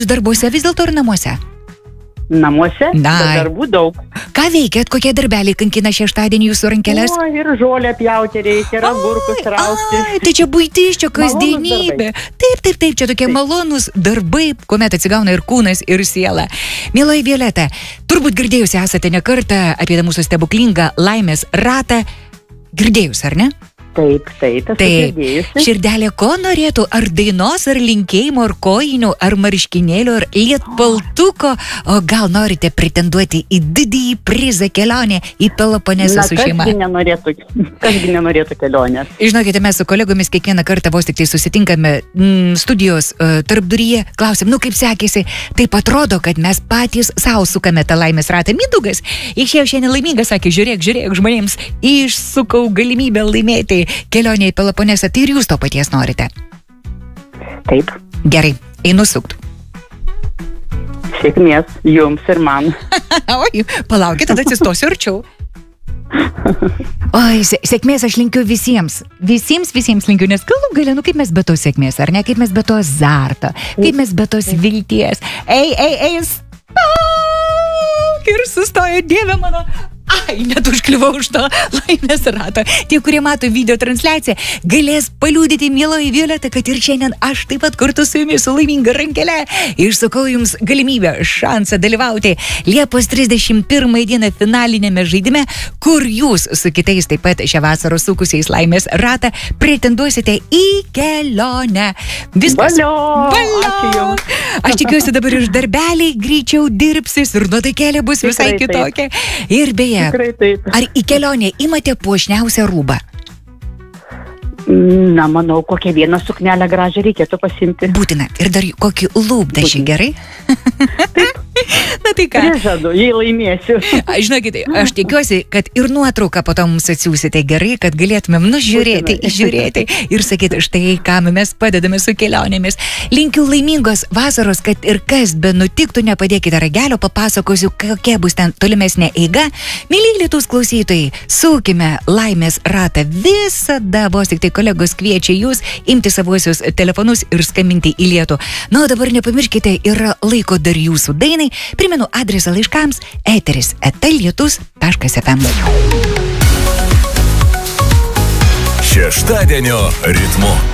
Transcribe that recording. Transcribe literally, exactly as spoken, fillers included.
Darbuose vis dėlto ir namuose? Namuose, Na. bet darbų daug. Ką veikėt, kokie darbeliai kankina šeštadienį jūsų rankelės? O, ir žolę pjauti reikia, ir agurkus rausti. Ai, tai čia buitis, čia Malonūs kasdienybė. Taip, taip, taip, čia tokie Taip. malonūs darbai, kuomet atsigauna ir kūnas, ir siela. Mieloji Violeta, turbūt girdėjusi esate ne kartą apie tą mūsų stebuklingą laimės ratą. Girdėjus, ar ne? Taip, taip, esu Taip, girdėjusi. širdelė ko norėtų, ar dainos, ar linkėjimo, ar kojinių, ar marškinėlių, ar lietpaltuko, o gal norite pretenduoti į didįjį prizą kelionę į Peloponesą Na, su šeima? kasgi nenorėtų, kasgi nenorėtų kelionės. Žinokite, mes su kolegomis kiekvieną kartą vos tik tai susitinkame mm, studijos uh, tarpduryje, klausim, nu kaip sekėsi, taip atrodo, kad mes patys savo sukame tą laimės ratą. Mindugas išėjo šiandien laimingas, sakė, žiūrėk, žiūrėk, žmonėms išsukau galimybę laimėti kelionė į Peloponesą, tai ir jūs to paties norite. Taip, Gerai, einu sukt. sėkmės jums ir man. Oi, palaukit, tada atsistosiu arčiau. Oi, sė- sėkmės aš linkiu visiems. Visiems, visiems linkiu, nes galų gale, nu kaip mes be to sėkmės, ar ne? Kaip mes be to azarto, kaip mes be tos vilties. Ei, ei, ei, stok! Ir sustojo, Dieve mano. Ai, net užkliuvau už to laimės ratą. Tie, kurie mato video transliaciją, galės paliūdyti, mieloji Violeta, kad ir šiandien aš taip pat kartu su jumis su laiminga rankelė išsakau jums galimybę, šansą dalyvauti Liepos trisdešimt pirmąją dieną finalinėme žaidime, kur jūs su kitais taip pat šią vasarą sukusiais laimės ratą pretenduosite į kelionę. Viskas. Valio! Valio! Ačiū jums. Aš tikiuosi dabar ir darbeliai greičiau dirbsis ir nuotaikėlė bus visai Tikrai taip. kitokia. Ir beje, Tikrai taip. ar į kelionę imate puošniausią rūbą? Na, manau, kokią vieną suknelę gražią reikėtų pasimti. Būtina. Ir dar kokį lūpdažį, Būtina. gerai? Na tai ką? Prižadu, jei laimėsiu. Aš, žinokit, aš tikiuosi, kad ir nuotrauką po to mums atsiūsite gerai, kad galėtumėm nužiūrėti, Būtinai. išžiūrėti ir sakyti, štai kam mes padedame su kelionėmis. Linkiu laimingos vasaros, kad ir kas be nutiktų, nepadėkite ragelio, papasakosiu, kokia bus ten tolimesnė eiga. Myli Lietuvos klausytojai, sukime laimės ratą visada, vos tik tai kolegos kviečia jūs imti savuosius telefonus ir skambinti į Lietų. Na, o dabar nepamirškite, yra laiko dar jūsų dainai. Primenu adresą laiškams eteris eta lietus taškas ef em. Šeštadienio ritmu.